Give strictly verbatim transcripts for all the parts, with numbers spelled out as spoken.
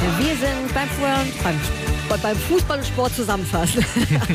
Wir sind beim, beim, beim Fußball und Sport zusammenfassen.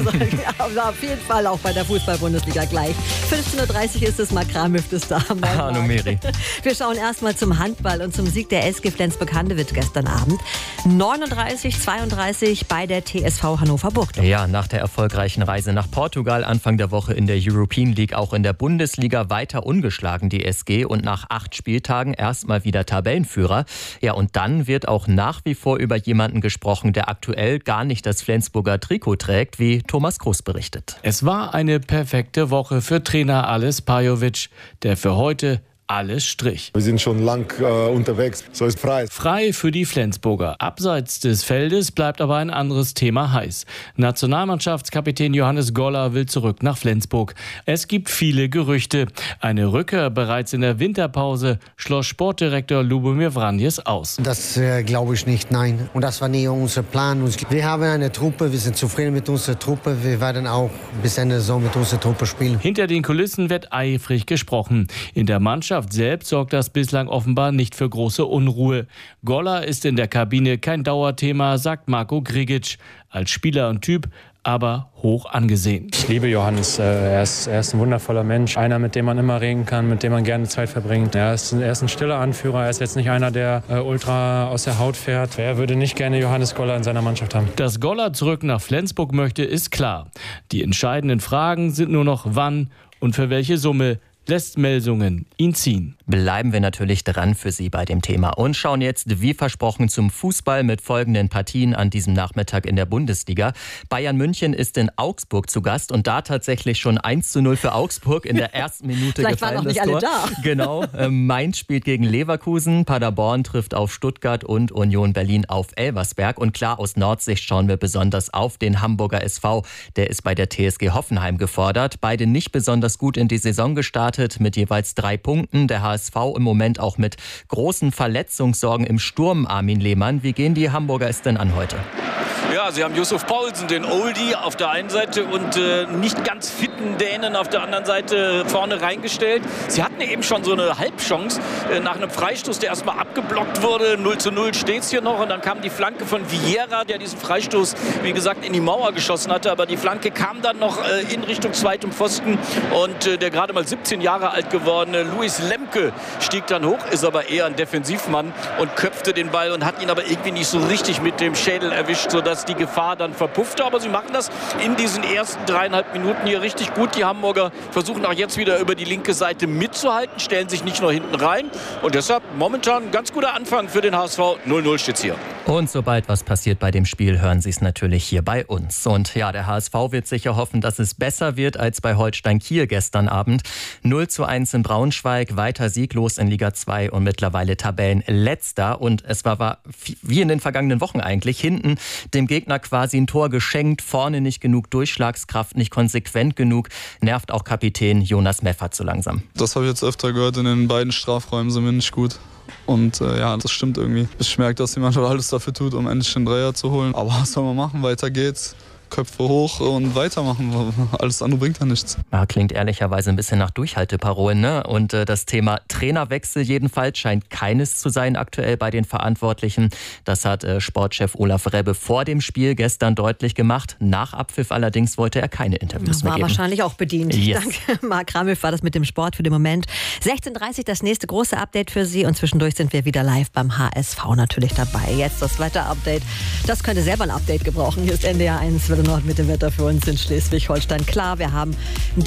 Also auf jeden Fall auch bei der Fußball-Bundesliga gleich. fünfzehn Uhr dreißig ist es, Marc Kramüft ist da. Hallo Meri. Wir schauen erstmal zum Handball und zum Sieg der S G Flensburg-Handewitt gestern Abend. neununddreißig zweiunddreißig bei der T S V Hannover-Burgdorf. Ja, nach der erfolgreichen Reise nach Portugal Anfang der Woche in der European League auch in der Bundesliga weiter ungeschlagen die S G und nach acht Spieltagen erstmal wieder Tabellenführer. Ja, und dann wird auch nach wie vor über jemanden gesprochen, der aktuell gar nicht das Flensburger Trikot trägt, wie Thomas Groß berichtet. Es war eine perfekte Woche für Trainer Ales Pajovic, der für heute alles strich. Wir sind schon lang äh, unterwegs, so ist frei. Frei für die Flensburger. Abseits des Feldes bleibt aber ein anderes Thema heiß. Nationalmannschaftskapitän Johannes Goller will zurück nach Flensburg. Es gibt viele Gerüchte. Eine Rückkehr bereits in der Winterpause schloss Sportdirektor Lubomir Vranjes aus. Das äh, glaube ich nicht, nein. Und das war nie unser Plan. Wir haben eine Truppe, wir sind zufrieden mit unserer Truppe. Wir werden auch bis Ende der Saison mit unserer Truppe spielen. Hinter den Kulissen wird eifrig gesprochen. In der Mannschaft selbst sorgt das bislang offenbar nicht für große Unruhe. Goller ist in der Kabine kein Dauerthema, sagt Marko Grigic. Als Spieler und Typ aber hoch angesehen. Ich liebe Johannes. Er ist, er ist ein wundervoller Mensch. Einer, mit dem man immer reden kann, mit dem man gerne Zeit verbringt. Er ist, er ist ein stiller Anführer. Er ist jetzt nicht einer, der äh, ultra aus der Haut fährt. Wer würde nicht gerne Johannes Goller in seiner Mannschaft haben? Dass Goller zurück nach Flensburg möchte, ist klar. Die entscheidenden Fragen sind nur noch wann und für welche Summe lässt Melsungen ihn ziehen. Bleiben wir natürlich dran für Sie bei dem Thema und schauen jetzt, wie versprochen, zum Fußball mit folgenden Partien an diesem Nachmittag in der Bundesliga. Bayern München ist in Augsburg zu Gast und da tatsächlich schon eins zu null für Augsburg in der ersten Minute Vielleicht gefallen. waren noch nicht alle da. Genau. Ähm, Mainz spielt gegen Leverkusen, Paderborn trifft auf Stuttgart und Union Berlin auf Elversberg. Und klar, aus Nordsicht schauen wir besonders auf den Hamburger S V. Der ist bei der T S G Hoffenheim gefordert. Beide nicht besonders gut in die Saison gestartet, mit jeweils drei Punkten. Der H S V im Moment auch mit großen Verletzungssorgen im Sturm. Armin Lehmann, wie gehen die Hamburger es denn an heute? Ja, sie haben Yusuf Poulsen, den Oldie, auf der einen Seite und äh, nicht ganz fitten Dänen auf der anderen Seite vorne reingestellt. Sie hatten eben schon so eine Halbchance äh, nach einem Freistoß, der erstmal abgeblockt wurde. null zu null steht es hier noch und dann kam die Flanke von Vieira, der diesen Freistoß, wie gesagt, in die Mauer geschossen hatte. Aber die Flanke kam dann noch äh, in Richtung zweitem Pfosten und äh, der gerade mal siebzehn Jahre alt gewordene Luis Lemke stieg dann hoch, ist aber eher ein Defensivmann und köpfte den Ball und hat ihn aber irgendwie nicht so richtig mit dem Schädel erwischt, sodass die Gefahr dann verpuffte. Aber sie machen das in diesen ersten dreieinhalb Minuten hier richtig gut. Die Hamburger versuchen auch jetzt wieder über die linke Seite mitzuhalten, stellen sich nicht nur hinten rein. Und deshalb momentan ein ganz guter Anfang für den H S V. null null steht's hier. Und sobald was passiert bei dem Spiel, hören Sie es natürlich hier bei uns. Und ja, der H S V wird sicher hoffen, dass es besser wird als bei Holstein Kiel gestern Abend. null zu eins in Braunschweig, weiter sieglos in Liga zwei und mittlerweile Tabellenletzter. Und es war, war wie in den vergangenen Wochen eigentlich, hinten dem Gegner quasi ein Tor geschenkt, vorne nicht genug Durchschlagskraft, nicht konsequent genug, nervt auch Kapitän Jonas Meffert so langsam. Das habe ich jetzt öfter gehört, in den beiden Strafräumen sind wir nicht gut. Und äh, ja, das stimmt irgendwie. Ich merke, dass die Mannschaft alles dafür tut, um endlich den Dreier zu holen. Aber was soll man machen? Weiter geht's. Köpfe hoch und weitermachen. Alles andere bringt ja nichts. Ja, klingt ehrlicherweise ein bisschen nach Durchhalteparolen, ne? Und äh, das Thema Trainerwechsel jedenfalls scheint keines zu sein aktuell bei den Verantwortlichen. Das hat äh, Sportchef Olaf Rebbe vor dem Spiel gestern deutlich gemacht. Nach Abpfiff allerdings wollte er keine Interviews mehr war geben. War wahrscheinlich auch bedient. Yes. Danke, Marc Kramüff, war das mit dem Sport für den Moment. sechzehn Uhr dreißig das nächste große Update für Sie und zwischendurch sind wir wieder live beim H S V natürlich dabei. Jetzt das Wetter-Update. Das könnte selber ein Update gebrauchen. Hier ist N D R eins, Nord mit dem Wetter für uns in Schleswig-Holstein. Klar, wir haben